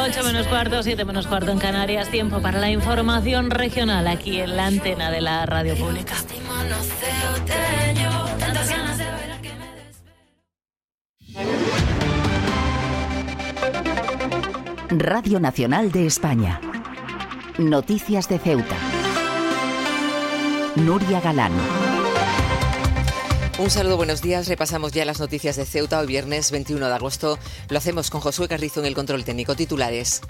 8 menos cuarto, 7 menos cuarto en Canarias. Tiempo para la información regional aquí en la antena de la radio pública. Radio Nacional de España. Noticias de Ceuta. Nuria Galán. Un saludo, buenos días. Repasamos ya las noticias de Ceuta hoy viernes 21 de agosto. Lo hacemos con Josué Carrizo en el control técnico. Titulares.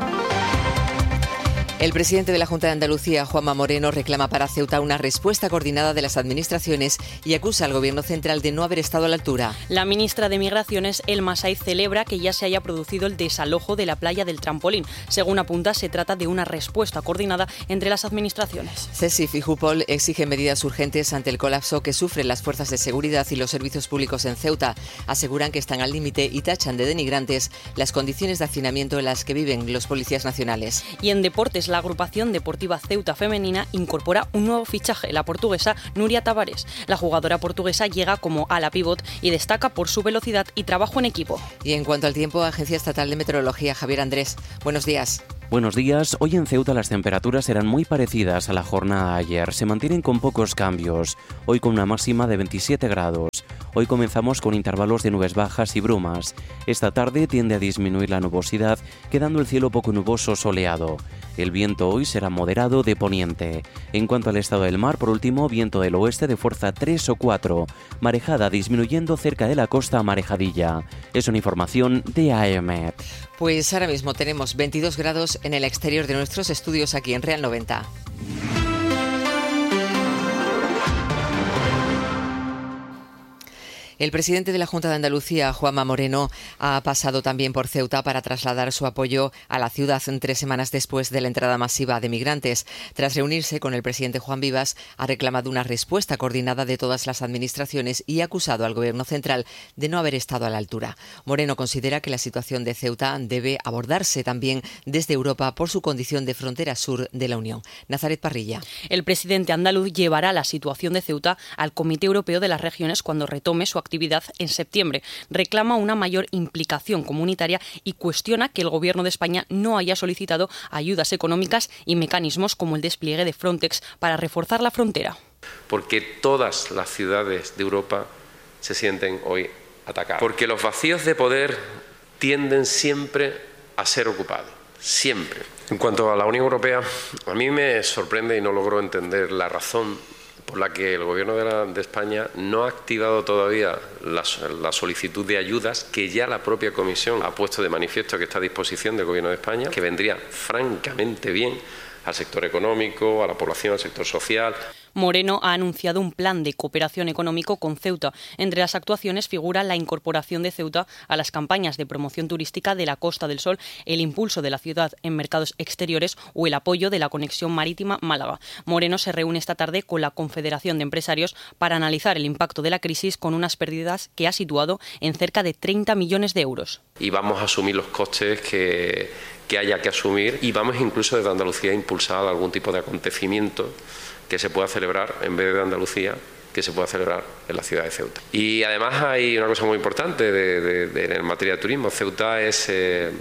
El presidente de la Junta de Andalucía, Juanma Moreno, reclama para Ceuta una respuesta coordinada de las administraciones y acusa al Gobierno central de no haber estado a la altura. La ministra de Migraciones, Elma Saiz, celebra que ya se haya producido el desalojo de la playa del Trampolín. Según apunta, se trata de una respuesta coordinada entre las administraciones. CESIF y Jupol exigen medidas urgentes ante el colapso que sufren las fuerzas de seguridad y los servicios públicos en Ceuta. Aseguran que están al límite y tachan de denigrantes las condiciones de hacinamiento en las que viven los policías nacionales. Y en deportes, la agrupación deportiva Ceuta femenina incorpora un nuevo fichaje, la portuguesa Núria Tavares. La jugadora portuguesa llega como ala pívot y destaca por su velocidad y trabajo en equipo. Y en cuanto al tiempo, Agencia Estatal de Meteorología, Javier Andrés. Buenos días. Buenos días. Hoy en Ceuta las temperaturas serán muy parecidas a la jornada de ayer. Se mantienen con pocos cambios. Hoy con una máxima de 27 grados. Hoy comenzamos con intervalos de nubes bajas y brumas. Esta tarde tiende a disminuir la nubosidad, quedando el cielo poco nuboso soleado. El viento hoy será moderado de poniente. En cuanto al estado del mar, por último, viento del oeste de fuerza 3 o 4. Marejada disminuyendo cerca de la costa marejadilla. Es una información de AEMET. Pues ahora mismo tenemos 22 grados en el exterior de nuestros estudios aquí en Real 90. El presidente de la Junta de Andalucía, Juanma Moreno, ha pasado también por Ceuta para trasladar su apoyo a la ciudad 3 semanas después de la entrada masiva de migrantes. Tras reunirse con el presidente Juan Vivas, ha reclamado una respuesta coordinada de todas las administraciones y ha acusado al Gobierno central de no haber estado a la altura. Moreno considera que la situación de Ceuta debe abordarse también desde Europa por su condición de frontera sur de la Unión. Nazaret Parrilla. El presidente andaluz llevará la situación de Ceuta al Comité Europeo de las Regiones cuando retome su actividad en septiembre. Reclama una mayor implicación comunitaria y cuestiona que el Gobierno de España no haya solicitado ayudas económicas y mecanismos como el despliegue de Frontex para reforzar la frontera. Porque todas las ciudades de Europa se sienten hoy atacadas. Porque los vacíos de poder tienden siempre a ser ocupados. Siempre. En cuanto a la Unión Europea, a mí me sorprende y no logro entender la razón por la que el Gobierno de España no ha activado todavía la solicitud de ayudas que ya la propia Comisión ha puesto de manifiesto que está a disposición del Gobierno de España, que vendría francamente bien al sector económico, a la población, al sector social. Moreno ha anunciado un plan de cooperación económico con Ceuta. Entre las actuaciones figura la incorporación de Ceuta a las campañas de promoción turística de la Costa del Sol, el impulso de la ciudad en mercados exteriores o el apoyo de la conexión marítima Málaga. Moreno se reúne esta tarde con la Confederación de Empresarios para analizar el impacto de la crisis con unas pérdidas que ha situado en cerca de 30 millones de euros. Y vamos a asumir los costes que haya que asumir y vamos incluso desde Andalucía a impulsar algún tipo de acontecimiento que se pueda celebrar en vez de Andalucía, que se pueda celebrar en la ciudad de Ceuta. Y además hay una cosa muy importante en materia de turismo. Ceuta es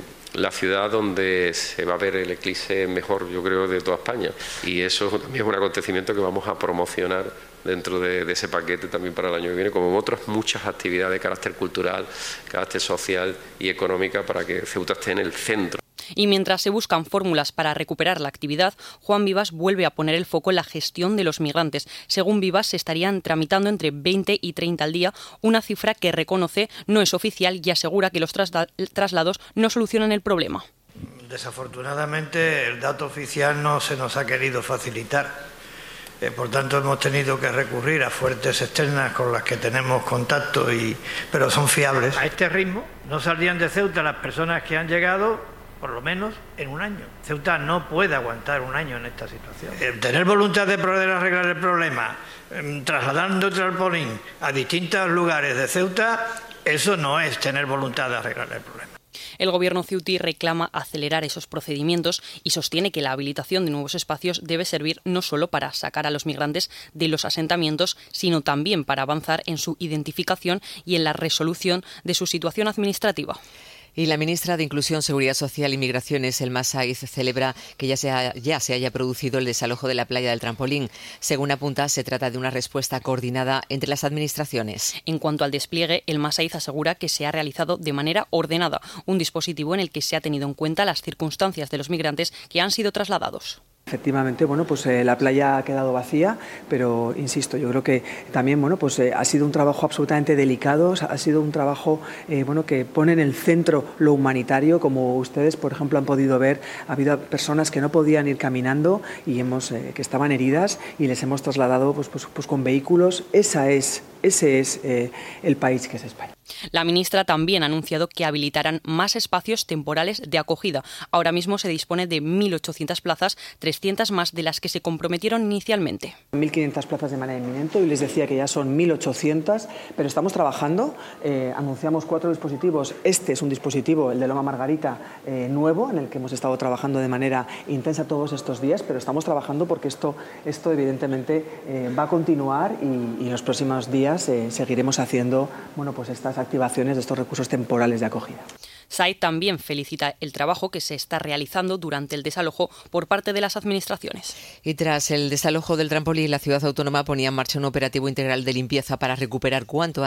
la ciudad donde se va a ver el eclipse mejor, yo creo, de toda España. Y eso también es un acontecimiento que vamos a promocionar dentro de ese paquete también para el año que viene, como otras muchas actividades de carácter cultural, carácter social y económica para que Ceuta esté en el centro. Y mientras se buscan fórmulas para recuperar la actividad, Juan Vivas vuelve a poner el foco en la gestión de los migrantes. Según Vivas, se estarían tramitando entre 20 y 30 al día, una cifra que reconoce no es oficial y asegura que los traslados no solucionan el problema. Desafortunadamente, el dato oficial no se nos ha querido facilitar. Por tanto, hemos tenido que recurrir a fuentes externas con las que tenemos contacto, pero son fiables. A este ritmo no saldrían de Ceuta las personas que han llegado por lo menos en un año. Ceuta no puede aguantar un año en esta situación. Tener voluntad de poder arreglar el problema, trasladando el trampolín a distintos lugares de Ceuta, eso no es tener voluntad de arreglar el problema. El Gobierno ceutí reclama acelerar esos procedimientos y sostiene que la habilitación de nuevos espacios debe servir no solo para sacar a los migrantes de los asentamientos, sino también para avanzar en su identificación y en la resolución de su situación administrativa. Y la ministra de Inclusión, Seguridad Social y Migraciones, Elma Saiz, celebra que ya se haya producido el desalojo de la playa del Trampolín. Según apunta, se trata de una respuesta coordinada entre las administraciones. En cuanto al despliegue, Elma Saiz asegura que se ha realizado de manera ordenada, un dispositivo en el que se ha tenido en cuenta las circunstancias de los migrantes que han sido trasladados. Efectivamente, la playa ha quedado vacía, pero insisto, yo creo que también, ha sido un trabajo absolutamente delicado, ha sido un trabajo, que pone en el centro lo humanitario, como ustedes, por ejemplo, han podido ver, ha habido personas que no podían ir caminando y que estaban heridas y les hemos trasladado, con vehículos. Ese es el país que es España. La ministra también ha anunciado que habilitarán más espacios temporales de acogida. Ahora mismo se dispone de 1.800 plazas, 300 más de las que se comprometieron inicialmente. 1.500 plazas de manera inminente, y les decía que ya son 1.800, pero estamos trabajando, anunciamos 4 dispositivos. Este es un dispositivo, el de Loma Margarita, nuevo, en el que hemos estado trabajando de manera intensa todos estos días, pero estamos trabajando porque esto evidentemente va a continuar y en los próximos días seguiremos haciendo estas activaciones de estos recursos temporales de acogida. Saiz también felicita el trabajo que se está realizando durante el desalojo por parte de las administraciones. Y tras el desalojo del Trampolín, la ciudad autónoma ponía en marcha un operativo integral de limpieza para recuperar cuanto